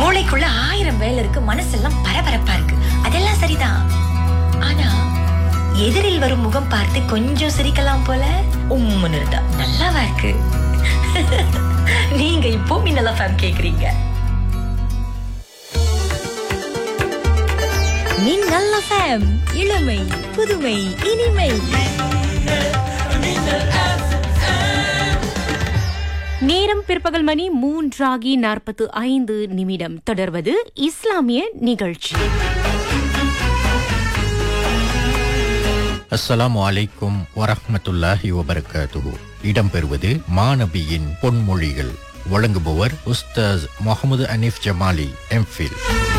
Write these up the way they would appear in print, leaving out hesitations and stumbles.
மூளைக்குள்ள 1000 வேலை இருக்கு, மனசெல்லாம் பரபரப்பா இருக்கு. அதெல்லாம் சரிதான். ஆனா எதிரில் வரும் முகம் பார்த்து கொஞ்சம் சிரிக்கலாம் போல உம்முன்னு இருந்தா நல்லாவா இருக்கு? நீங்க இப்போ மின்னல் எஃப்எம் கேக்குறீங்க. மின்னல் எஃப்எம், இளமை புதுமை இனிமை. நேரம் பிற்பகல் மணி 3:45. தொடர்வது இஸ்லாமிய நிகழ்ச்சி. அஸ்ஸலாமு அலைக்கும் வரஹ்மத்துல்லாஹி வபரகாத்துஹு. இடம்பெறுவது மாநபியின் பொன்மொழிகள். வழங்குபவர் உஸ்தாஸ் முகமது அனீஃப் ஜமாலி, எம்ஃபில்.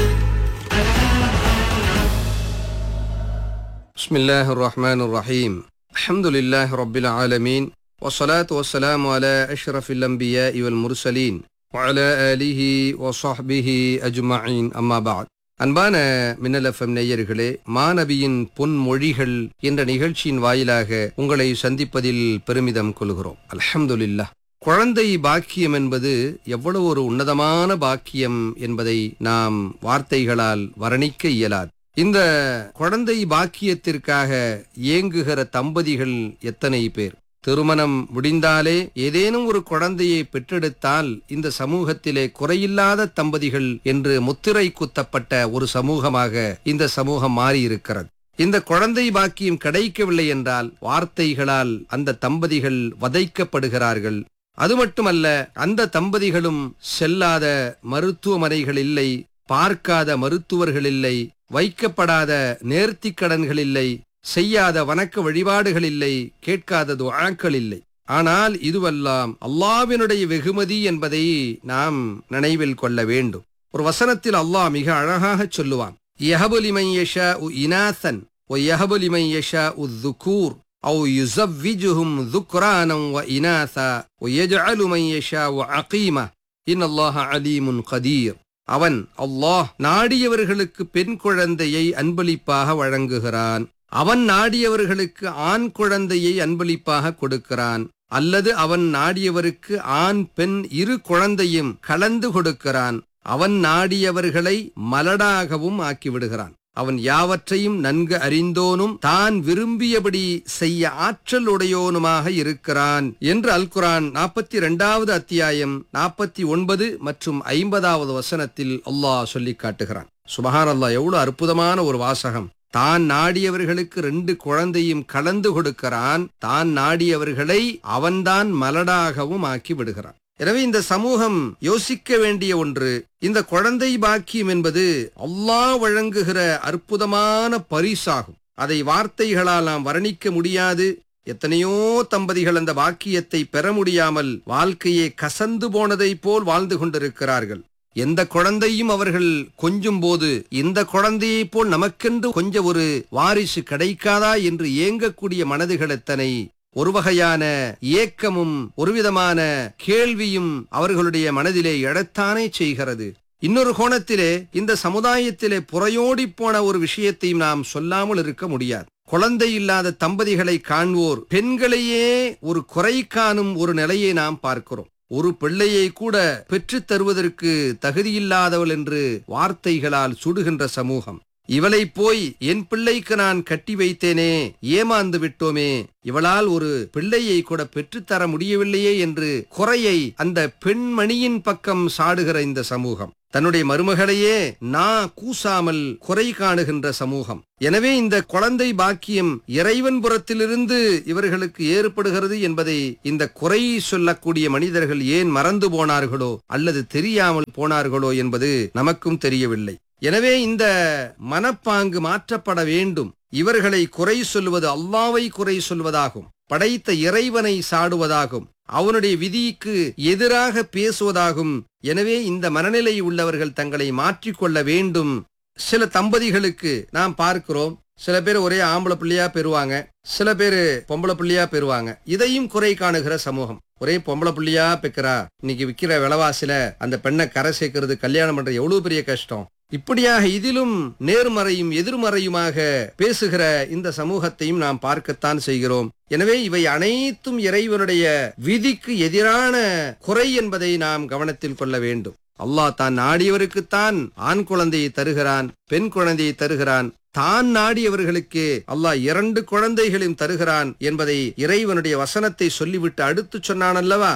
பிஸ்மில்லாஹிர் ரஹ்மானிர் ரஹீம். அல்ஹம்துலில்லாஹி ரப்பில் ஆலமீன். வஸ்ஸலாத்து வஸ்ஸலாமு அலா அஷ்ரஃபில் அன்பியாஇ வல் முர்சலீன் வ அலா ஆலிஹி வ ஸஹ்பிஹி அஜ்மஈன். அம்மா பஅத். அன்பான மின்னல் எஃப்எம் நேயர்களே, மாநபியின் பொன்மொழிகள் என்ற நிகழ்ச்சியின் வாயிலாக உங்களை சந்திப்பதில் பெருமிதம் கொள்கிறோம். அல்ஹம்துலில்லாஹ். குழந்தை பாக்கியம் என்பது எவ்வளவு ஒரு உன்னதமான பாக்கியம் என்பதை நாம் வார்த்தைகளால் வர்ணிக்க இயலாது. இந்த குழந்தை பாக்கியத்திற்காக ஏங்குகிற தம்பதிகள் எத்தனை பேர்! திருமணம் முடிந்தாலே ஏதேனும் ஒரு குழந்தையை பெற்றெடுத்தால் இந்த சமூகத்திலே குறையில்லாத தம்பதிகள் என்று முத்திரை குத்தப்பட்ட ஒரு சமூகமாக இந்த சமூகம் மாறியிருக்கிறது. இந்த குழந்தை பாக்கியம் கிடைக்கவில்லை என்றால் வார்த்தைகளால் அந்த தம்பதிகள் வதைக்கப்படுகிறார்கள். அது மட்டுமல்ல, அந்த தம்பதிகளும் செல்லாத மருத்துவமனைகள் இல்லை, பார்க்காத மருத்துவர்கள் இல்லை, வைக்கப்படாத நேர்த்திக்கடன்கள் இல்லை, செய்யாத வணக்க வழிபாடுகள் இல்லை, கேட்காத துஆக்கள் இல்லை. ஆனால் இதுவெல்லாம் அல்லாஹ்வினுடைய வெகுமதி என்பதை நாம் நினைவில் கொள்ள வேண்டும். ஒரு வசனத்தில் அல்லாஹ் மிக அழகாக சொல்லுவான், யஹபு லிமன் யஷாஉ இனாசன் வ யஹபு லிமன் யஷாஉ ذுகூர் அவ் யுஸவ்விஜுஹும் ذுக்ரானன் வ இனாஸா வ யஜ்அலு மன் யஷாஉ அகீமா இன்னல்லாஹ அலீமுன் கதீர். அவன் அல்லாஹ் நாடியவர்களுக்கு பெண் குழந்தையை அன்பளிப்பாக வழங்குகிறான், அவன் நாடியவர்களுக்கு ஆண் குழந்தையை அன்பளிப்பாக கொடுக்கிறான், அல்லது அவன் நாடியவருக்கு ஆண் பெண் இரு குழந்தையும் கலந்து கொடுக்கிறான், அவன் நாடியவர்களை மலடாகவும் ஆக்கிவிடுகிறான். அவன் யாவற்றையும் நன்கு அறிந்தோனும் தான் விரும்பியபடி செய்ய ஆற்றல் உடையோனுமாக இருக்கிறான் என்று அல் குர்ஆன் 42வது அத்தியாயம் 49 மற்றும் 50வது வசனத்தில் அல்லாஹ் சொல்லி காட்டுகிறான். சுப்ஹானல்லாஹ், எவ்வளவு அற்புதமான ஒரு வாசகம்! தான் நாடியவர்களுக்கு 2 குழந்தையும் கலந்து கொடுக்கிறான், தான் நாடியவர்களை அவன்தான் மலடாகவும் ஆக்கி விடுகிறான். எனவே இந்த சமூகம் யோசிக்க வேண்டிய ஒன்று, இந்த குழந்தை பாக்கியம் என்பது அல்லாஹ் வழங்குகிற அற்புதமான பரிசாகும். அதை வார்த்தைகளால் நாம் வர்ணிக்க முடியாது. எத்தனையோ தம்பதிகள் அந்த பாக்கியத்தை பெற முடியாமல் வாழ்க்கையே கசந்து போனதை போல் வாழ்ந்து கொண்டிருக்கிறார்கள். எந்த குழந்தையும் அவர்கள் கொஞ்சும் போது இந்த குழந்தையை போல் நமக்கென்று கொஞ்சம் ஒரு வாரிசு கிடைக்காதா என்று ஏங்கக்கூடிய மனதுகள் எத்தனை! ஒரு வகையான ஏக்கமும் ஒருவிதமான கேள்வியும் அவர்களுடைய மனதிலே எழத்தானே செய்கிறது. இன்னொரு கோணத்திலே இந்த சமுதாயத்திலே புறையோடி போன ஒரு விஷயத்தையும் நாம் சொல்லாமல் இருக்க முடியாது. குழந்தை இல்லாத தம்பதிகளை காண்வோர் பெண்களையே ஒரு குறை காணும் ஒரு நிலையை நாம் பார்க்கிறோம். ஒரு பிள்ளையை கூட பெற்றுத் தருவதற்கு தகுதியில்லாதவள் என்று வார்த்தைகளால் சுடுகின்ற சமூகம். இவளை போய் என் பிள்ளைக்கு நான் கட்டி வைத்தேனே, ஏமாந்து விட்டோமே, இவளால் ஒரு பிள்ளையை கூட பெற்றுத்தர முடியவில்லையே என்று குறையை அந்த பெண்மணியின் பக்கம் சாடுகிற இந்த சமூகம். தன்னுடைய மருமகளையே கூசாமல் குறை காணுகின்ற சமூகம். எனவே இந்த குழந்தை பாக்கியம் இறைவன் புறத்திலிருந்து இவர்களுக்கு ஏற்படுகிறது என்பதை இந்த குறை சொல்லக்கூடிய மனிதர்கள் ஏன் மறந்து போனார்களோ அல்லது தெரியாமல் போனார்களோ என்பது நமக்கும் தெரியவில்லை. எனவே இந்த மனப்பாங்கு மாற்றப்பட வேண்டும். இவர்களை குறை சொல்வது அல்லாஹ்வை குறை சொல்வதாகும், படைத்த இறைவனை சாடுவதாகும், அவனுடைய விதிக்கு எதிராக பேசுவதாகும். எனவே இந்த மனநிலை உள்ளவர்கள் தங்களை மாற்றிக்கொள்ள வேண்டும். சில தம்பதிகளுக்கு நாம் பார்க்கிறோம், சில பேர் ஒரே ஆம்பளை பிள்ளையா பெறுவாங்க, சில பேர் பொம்பளை பிள்ளையா பெறுவாங்க. இதையும் குறை காணுகிற சமூகம். ஒரே பொம்பளை பிள்ளையா பெக்கிறா, இன்னைக்கு விற்கிற விலைவாசில அந்த பெண்ணை கரை சேர்க்கிறது, கல்யாணம் பண்றது எவ்வளவு பெரிய கஷ்டம். இப்படியாக இதிலும் நேர்மறையும் எதிர்மறையுமாக பேசுகிற இந்த சமூகத்தையும் நாம் பார்க்கத்தான் செய்கிறோம். எனவே இவை அனைத்தும் இறைவனுடைய விதிக்கு எதிரான குறை என்பதை நாம் கவனத்தில் கொள்ள வேண்டும். அல்லாஹ் தான் நாடியவருக்குத்தான் ஆண் குழந்தையை தருகிறான், பெண் குழந்தையை தருகிறான். தான் நாடியவர்களுக்கு அல்லாஹ் 2 குழந்தைகளையும் தருகிறான் என்பதை இறைவனுடைய வசனத்தை சொல்லிவிட்டு அடுத்து சொன்னான் அல்லவா,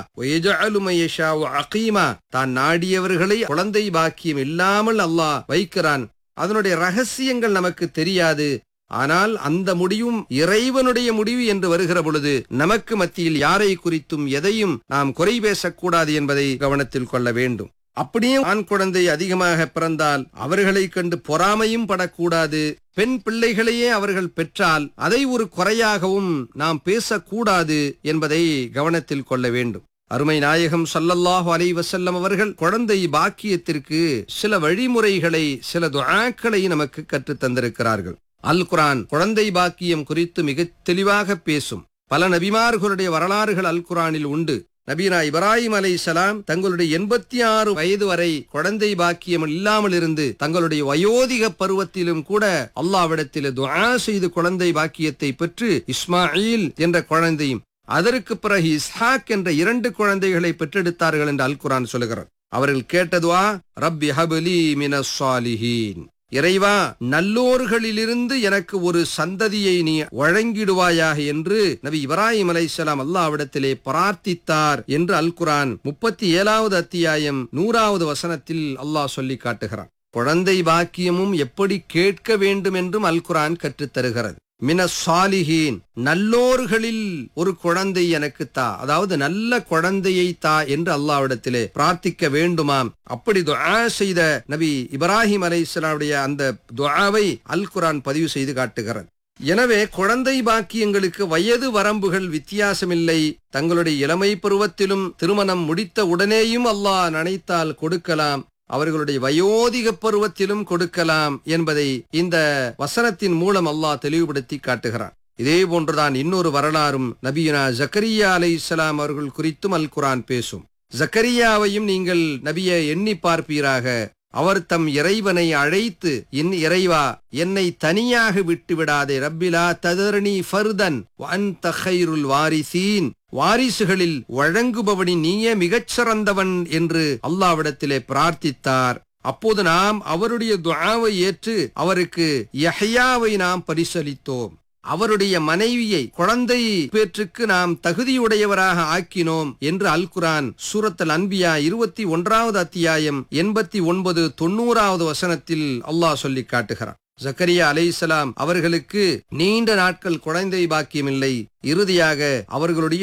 தான் நாடியவர்களை குழந்தை பாக்கியம் இல்லாமல் அல்லாஹ் வைக்கிறான். அதனுடைய ரகசியங்கள் நமக்கு தெரியாது. ஆனால் அந்த முடிவும் இறைவனுடைய முடிவு என்று வருகிற பொழுது நமக்கு மத்தியில் யாரை குறித்தும் எதையும் நாம் குறை பேசக்கூடாது என்பதை கவனத்தில் கொள்ள வேண்டும். அப்படியே ஆண் குழந்தை அதிகமாக பிறந்தால் அவர்களை கண்டு பொறாமையும் படக்கூடாது. பெண் பிள்ளைகளையே அவர்கள் பெற்றால் அதை ஒரு குறையாகவும் நாம் பேசக்கூடாது என்பதை கவனத்தில் கொள்ள வேண்டும். அருமை நாயகம் ஸல்லல்லாஹு அலைஹி வஸல்லம் அவர்கள் குழந்தை பாக்கியத்திற்கு சில வழிமுறைகளை, சில துஆக்களை நமக்கு கற்றுத் தந்திருக்கிறார்கள். அல் குர்ஆன் குழந்தை பாக்கியம் குறித்து மிக தெளிவாக பேசும். பல நபிமார்களுடைய வரலாறுகள் அல் குர்ஆனில் உண்டு. நபீனா இப்ராஹிம் அலைஹிஸ்ஸலாம் தங்களுடைய 86 வயது வரை குழந்தை பாக்கியம் இல்லாமல் இருந்து தங்களுடைய வயோதிக பருவத்திலும் கூட அல்லாஹ்விடத்தில் துஆ செய்து குழந்தை பாக்கியத்தை பெற்று இஸ்மாயில் என்ற குழந்தையும் அதற்கு பிறகு இஸ்ஹாக் என்ற 2 குழந்தைகளை பெற்றெடுத்தார்கள் என்று அல் குர்ஆன் சொல்லுகிறார். அவர்கள் கேட்ட துஆ, ரப்பி ஹப்லி மினஸ் ஸாலிஹீன், இறைவா நல்லோர்களிலிருந்து எனக்கு ஒரு சந்ததியை நீ வழங்கிடுவாயாக என்று நபி இப்ராஹிம் அலைஹிஸ்ஸலாம் அல்லாஹ்விடத்திலே பிரார்த்தித்தார் என்று அல் குர்ஆன் 37வது அத்தியாயம் 100வது வசனத்தில் அல்லாஹ் சொல்லி காட்டுகிறான். குழந்தை பாக்கியமும் எப்படி கேட்க வேண்டும் என்றும் அல் குர்ஆன் கற்றுத் தருகிறது. மினஸ் ஸாலிஹீன், நல்லோர்களில் ஒரு குழந்தை எனக்கு தா, அதாவது நல்ல குழந்தையை தா என்று அல்லாஹ்விடத்திலே பிரார்த்திக்க வேண்டுமாம். அப்படி துஆ செய்த நபி இப்ராஹிம் அலைஹிஸ்ஸலாமுடைய அந்த துஆவை அல் குர்ஆன் பதிவு செய்து காட்டுகிறது. எனவே குழந்தை பாக்கியங்களுக்கு வயது வரம்புகள் வித்தியாசமில்லை. தங்களுடைய இளமை பருவத்திலும் திருமணம் முடித்த உடனேயும் அல்லாஹ் நினைத்தால் கொடுக்கலாம், அவர்களுடைய வயோதிக பருவத்திலும் கொடுக்கலாம் என்பதை இந்த வசனத்தின் மூலம் அல்லாஹ் தெளிவுபடுத்தி காட்டுகிறான். இதே போன்றுதான் இன்னொரு வரலாறும் நபியுனா ஜக்கரியா அலைஹிஸ்ஸலாம் அவர்கள் குறித்தும் அல் குர்ஆன் பேசும். ஜக்கரியாவையும் நீங்கள் நபியை எண்ணி பார்ப்பீராக. அவர் தம் இறைவனை அழைத்து, என் இறைவா, என்னை தனியாக விட்டு விடாதே, ரப்பிலா ததர்னி ஃபர்தன் வ அன்த கைருல் வாரிசீன், வாரிசுகளில் வழங்குபவனின் நீயே மிகச்சிறந்தவன் என்று அல்லாஹ்விடத்திலே பிரார்த்தித்தார். அப்போது நாம் அவருடைய துஆவை ஏற்று அவருக்கு யஹ்யாவை நாம் பரிசளித்தோம். அவருடைய மனைவியை குழந்தை பேற்றுக்கு நாம் தகுதியுடையவராக ஆக்கினோம் என்று அல் குர்ஆன் சூரத்துல் அன்பியா 21வது அத்தியாயம் 89, 90வது வசனத்தில் அல்லாஹ் சொல்லி காட்டுகிறான். ஜக்கரியா அலைஹிஸ்ஸலாம் அவர்களுக்கு நீண்ட நாட்கள் குழந்தை பாக்கியம் இல்லை. இறுதியாக அவர்களுடைய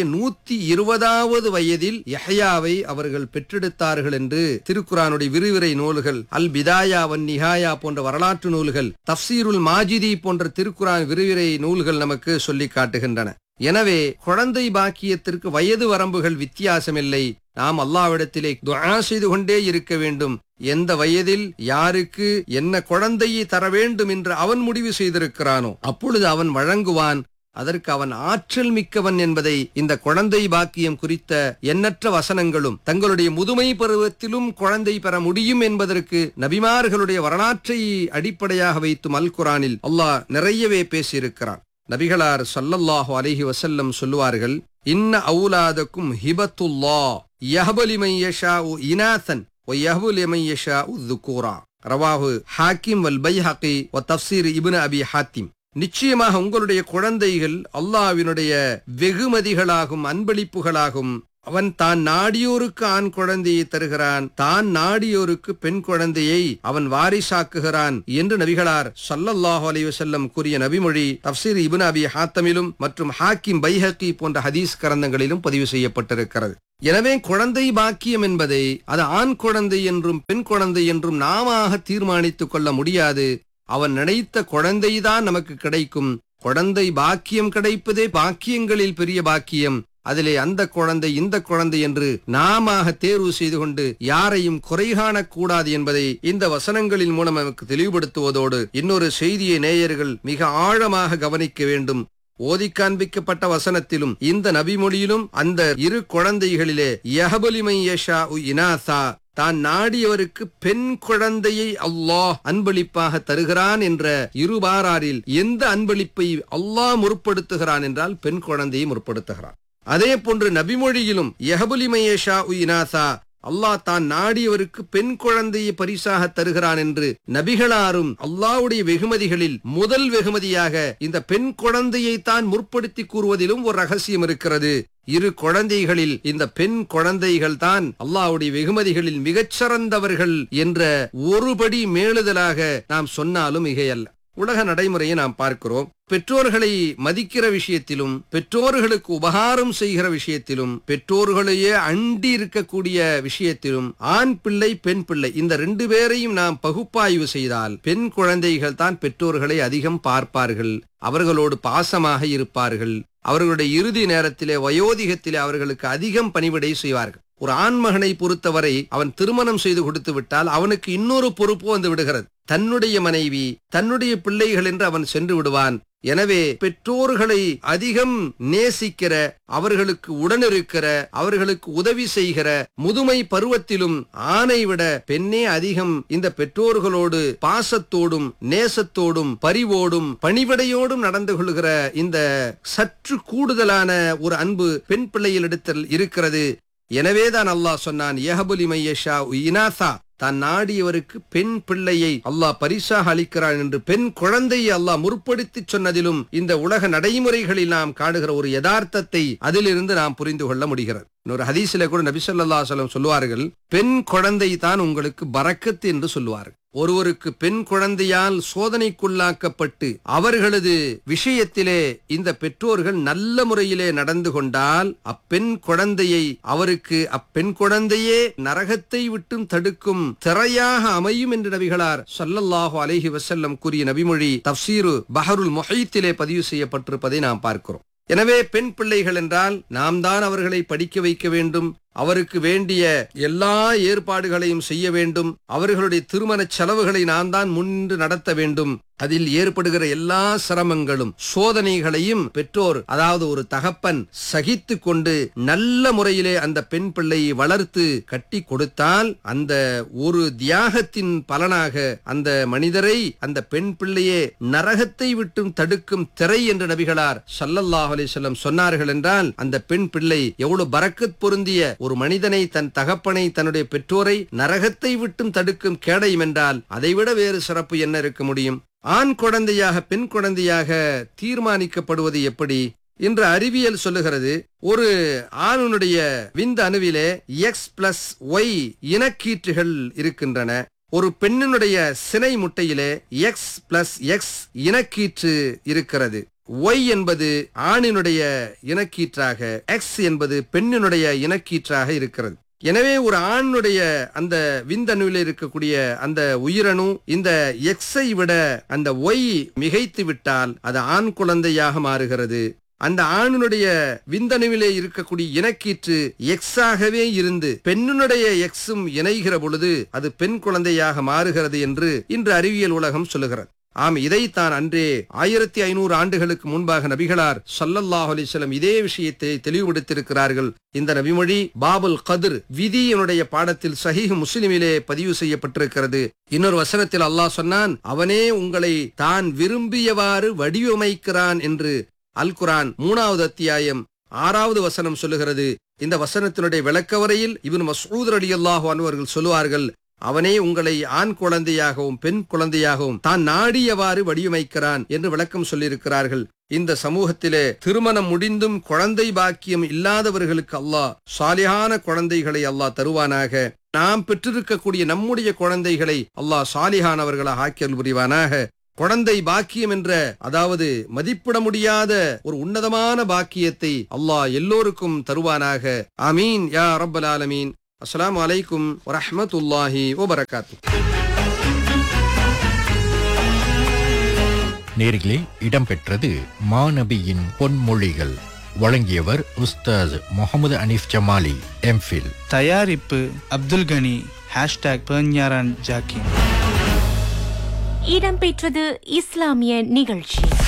120வது வயதில் யஹ்யாவை அவர்கள் பெற்றெடுத்தார்கள் என்று திருக்குர்ஆனுடைய விரிவுரை நூல்கள், அல் பிதாயா வன் நிஹாயா போன்ற வரலாற்று நூல்கள், தஃப்சீருல் மாஜிதி போன்ற திருக்குர்ஆன் விரிவுரை நூல்கள் நமக்கு சொல்லி காட்டுகின்றன. எனவே குழந்தை பாக்கியத்திற்கு வயது வரம்புகள் வித்தியாசமில்லை. நாம் அல்லாஹ்விடத்திலே துஆ செய்து கொண்டே இருக்க வேண்டும். எந்த வயதில் யாருக்கு என்ன குழந்தையை தர வேண்டும் என்று அவன் முடிவு செய்திருக்கிறானோ அப்பொழுது அவன் வழங்குவான். அதற்கு அவன் ஆற்றல் மிக்கவன் என்பதை இந்த குழந்தை பாக்கியம் குறித்த எண்ணற்ற வசனங்களும், தங்களுடைய முதுமை பருவத்திலும் குழந்தை பெற முடியும் என்பதற்கு நபிமார்களுடைய வரலாற்றை அடிப்படையாக வைத்தும் அல் குர்ஆனில் அல்லாஹ் நிறையவே பேசியிருக்கிறான். நபிகளார் ஸல்லல்லாஹு அலைஹி வஸல்லம் சொல்லுவார்கள், இன்ன அவுலாதக்கும் ஹிபத்துல்லாஹ் யஹ்பு லிமன் யஷாஉ இனாசன் வ யஹ்பு லிமன் யஷாஉ ذுகூரா. ரவாஹு ஹாக்கிம் வல் பைஹகி வ தஃப்சீர் இப்னு அபி ஹாத்திம். நிச்சயமாக உங்களுடைய குழந்தைகள் அல்லாஹ்வினுடைய வெகுமதிகளாகும், அன்பளிப்புகளாகும். அவன் தான் நாடியோருக்கு ஆண் குழந்தையை தருகிறான், தான் நாடியோருக்கு பெண் குழந்தையை அவன் வாரிசாக்குகிறான் என்று நபிகளார் ஸல்லல்லாஹு அலைஹி வஸல்லம் கூறிய நபிமொழி தஃப்சீர் இப்னு அபி ஹாத்தமிலும் மற்றும் ஹாக்கிம் பைஹகி போன்ற ஹதீஸ் கிரந்தங்களிலும் பதிவு செய்யப்பட்டிருக்கிறது. எனவே குழந்தை பாக்கியம் என்பதை அது ஆண் குழந்தை என்றும் பெண் குழந்தை என்றும் நாம தீர்மானித்துக் கொள்ள முடியாது. அவன் நினைத்த குழந்தைதான் நமக்கு கிடைக்கும். குழந்தை பாக்கியம் கிடைப்பதே பாக்கியங்களில் பெரிய பாக்கியம். அதிலே அந்த குழந்தை இந்த குழந்தை என்று நாம தேர்வு செய்து கொண்டு யாரையும் குறை காணக்கூடாது என்பதை இந்த வசனங்களின் மூலம் நமக்கு தெளிவுபடுத்துவதோடு இன்னொரு செய்தியை நேயர்கள் மிக ஆழமாக கவனிக்க வேண்டும். ஓதி காண்பிக்கப்பட்ட வசனத்திலும் இந்த நபிமொழியிலும் அந்த 2 குழந்தைகளிலே யஹ்பு லிமன் யஷாஉ இனாசா, தான் நாடியவருக்கு பெண் குழந்தையை அல்லாஹ் அன்பளிப்பாக தருகிறான் என்ற இருபாராரில் எந்த அன்பளிப்பை அல்லாஹ் முற்படுத்துகிறான் என்றால் பெண் குழந்தையை முற்படுத்துகிறான். அதே போன்று நபிமொழியிலும் யஹ்பு லிமன் யஷாஉ இனாசா, அல்லாஹ் தான் நாடியவருக்கு பெண் குழந்தையை பரிசாக தருகிறான் என்று நபிகளாரும் அல்லாஹ்வுடைய வெகுமதிகளில் முதல் வெகுமதியாக இந்த பெண் குழந்தையை தான் முற்படுத்தி கூறுவதிலும் ஒரு ரகசியம் இருக்கிறது. இரு குழந்தைகளில் இந்த பெண் குழந்தைகள் தான் அல்லாஹ்வுடைய வெகுமதிகளில் மிகச்சிறந்தவர்கள் என்ற ஒருபடி மேலுதலாக நாம் சொன்னாலும் மிகையல்ல. உலக நடைமுறையை நாம் பார்க்கிறோம். பெற்றோர்களை மதிக்கிற விஷயத்திலும், பெற்றோர்களுக்கு உபகாரம் செய்கிற விஷயத்திலும், பெற்றோர்களையே அண்டி இருக்கக்கூடிய விஷயத்திலும் ஆண் பிள்ளை பெண் பிள்ளை இந்த 2 பேரையும் நாம் பகுப்பாய்வு செய்தால் பெண் குழந்தைகள் தான் பெற்றோர்களை அதிகம் பார்ப்பார்கள், அவர்களோடு பாசமாக இருப்பார்கள், அவர்களுடைய இறுதி நேரத்திலே வயோதிகத்திலே அவர்களுக்கு அதிகம் பணிவிடை செய்வார்கள். ஒரு ஆண்மகனை பொறுத்தவரை அவன் திருமணம் செய்து கொடுத்து விட்டால் அவனுக்கு இன்னொரு பொறுப்பு வந்து விடுகிறது. தன்னுடைய மனைவி, தன்னுடைய பிள்ளைகள் என்று அவன் சென்று விடுவான். எனவே பெற்றோர்களை அதிகம் நேசிக்கிற, அவர்களுக்கு உடனிருக்கிற, அவர்களுக்கு உதவி செய்கிற முதுமை பருவத்திலும் ஆணை விட பெண்ணே அதிகம் இந்த பெற்றோர்களோடு பாசத்தோடும் நேசத்தோடும் பரிவோடும் பணிவிடையோடும் நடந்து கொள்கிற இந்த சற்று கூடுதலான ஒரு அன்பு பெண் பிள்ளைகளிடத்தில் இருக்கிறது. எனவேதான் அல்லாஹ் சொன்னான், யஹபுலி மையஷா இனாசா, தான் நாடியவருக்கு பெண் பிள்ளையை அல்லாஹ் பரிசாக அளிக்கிறான் என்று பெண் குழந்தையை அல்லாஹ் முற்படுத்தி சொன்னதிலும் இந்த உலக நடைமுறைகளில் நாம் காணுகிற ஒரு யதார்த்தத்தை அதிலிருந்து நாம் புரிந்து கொள்ள முடிகிறது. இன்னொரு ஹதீஸிலே கூட நபி ஸல்லல்லாஹு அலைஹி வஸல்லம் சொல்வார்கள், பெண் குழந்தை தான் உங்களுக்கு பரக்கத் என்று சொல்வார்கள். ஒருவருக்கு பெண் குழந்தையால் சோதனைக்குள்ளாக்கப்பட்டு அவர்களது விஷயத்திலே இந்த பெற்றோர்கள் நல்ல முறையிலே நடந்து கொண்டால் அப்பெண் குழந்தையை அவருக்கு அப்பெண் குழந்தையே நரகத்தை விட்டும் தடுக்கும் திரையாக அமையும் என்று நபிகளார் ஸல்லல்லாஹு அலைஹி வஸல்லம் கூறிய நபிமொழி தஃப்சீரு பஹருல் முஹீத்திலே பதிவு செய்யப்பட்டிருப்பதை நாம் பார்க்கிறோம். எனவே பெண் பிள்ளைகள் என்றால் நாம் தான் அவர்களை படிக்க வைக்க வேண்டும், அவருக்கு வேண்டிய எல்லா ஏற்பாடுகளையும் செய்ய வேண்டும், அவர்களுடைய திருமண செலவுகளை நாம் தான் முன்னின்று நடத்த வேண்டும். அதில் ஏற்படுகிற எல்லா சிரமங்களும் சோதனைகளையும் பெற்றோர், அதாவது ஒரு தகப்பன் சகித்து கொண்டு நல்ல முறையிலே அந்த பெண் பிள்ளையை வளர்த்து கட்டி கொடுத்தால் அந்த ஒரு தியாகத்தின் பலனாக அந்த மனிதரை, அந்த பெண் பிள்ளையே நரகத்தை விட்டும் தடுக்கும் திரை என்று நபிகளார் ஸல்லல்லாஹு அலைஹி வஸல்லம் சொன்னார்கள் என்றால் அந்த பெண் பிள்ளை எவ்வளவு பரக்கத் பொருந்திய ஒரு மனிதனை, தன் தகப்பனை, தன்னுடைய பெற்றோரை நரகத்தை விட்டும் தடுக்கும் கேடயம் என்றால் அதைவிட வேறு சிறப்பு என்ன இருக்க முடியும்? ஆண் குழந்தையாக பெண் குழந்தையாக தீர்மானிக்கப்படுவது எப்படி? இன்று அறிவியல் சொல்லுகிறது, ஒரு ஆணுடைய விந்து அணுவிலே X+Y இனக்கீற்றுகள் இருக்கின்றன. ஒரு பெண்ணினுடைய சினை முட்டையிலே X+X இனக்கீற்று இருக்கிறது. Y என்பது ஆணினுடைய இனக்கீற்றாக, X என்பது பெண்ணினுடைய இனக்கீற்றாக இருக்கிறது. எனவே ஒரு ஆணுடைய அந்த விந்தணுவில் இருக்கக்கூடிய அந்த உயிரணு இந்த X-ஐ விட அந்த Y மிகைத்து விட்டால் அது ஆண் குழந்தையாக மாறுகிறது. அந்த ஆணுடைய விந்தணுவிலே இருக்கக்கூடிய இனக்கீற்று X-ஆகவே இருந்து பெண்ணுடைய X-உம் இணைகிற பொழுது அது பெண் குழந்தையாக மாறுகிறது என்று இன்று அறிவியல் உலகம் சொல்லுகிறது. ஆம், இதைத்தான் அன்றே 1500 ஆண்டுகளுக்கு முன்பாக நபிகளார் ஸல்லல்லாஹு அலைஹி வஸல்லம் இதே விஷயத்தை தெளிவுபடுத்தியிருக்கிறார்கள். இந்த நபிமொழி பாபுல் கத்ர் விதியினுடைய பாடத்தில் சஹீஹ் முஸ்லிமிலே பதிவு செய்யப்பட்டிருக்கிறது. இன்னொரு வசனத்தில் அல்லாஹ் சொன்னான், அவனே உங்களை தான் விரும்பியவாறு வடிவமைக்கிறான் என்று அல் குர்ஆன் 3வது அத்தியாயம் 6வது வசனம் சொல்லுகிறது. இந்த வசனத்தினுடைய விளக்கவரையில் இப்னு மஸ்ஊத் ரலியல்லாஹு அன்ஹு அவர்கள் சொல்லுவார்கள், அவனே உங்களை ஆண் குழந்தையாகவும் பெண் குழந்தையாகவும் தான் நாடியவாறு வடிவமைக்கிறான் என்று விளக்கம் சொல்லியிருக்கிறார்கள். இந்த சமூகத்திலே திருமணம் முடிந்தும் குழந்தை பாக்கியம் இல்லாதவர்களுக்கு அல்லாஹ் சாலிஹான குழந்தைகளை அல்லாஹ் தருவானாக. நாம் பெற்றிருக்கக்கூடிய நம்முடைய குழந்தைகளை அல்லாஹ் சாலிஹானவர்களாக ஆக்கியல் புரிவானாக. குழந்தை பாக்கியம் என்ற, அதாவது மதிப்பிட முடியாத ஒரு உன்னதமான பாக்கியத்தை அல்லாஹ் எல்லோருக்கும் தருவானாக. ஆமீன் யா ரப்பல் ஆலமீன். அஸ்ஸலாமு அலைக்கும் வரஹ்மத்துல்லாஹி வபரகாத்துஹு. நேர்களே, இடம்பெற்றது மாநபியின் பொன்மொழிகள். வழங்கியவர் உஸ்தாஸ் முகமது அனீஃப் ஜமாலி, எம்ஃபில். தயாரிப்பு அப்துல் கனி. #பெர்ஞாரான் ஜாக்கின். இடம்பெற்றது இஸ்லாமிய நிகழ்ச்சி.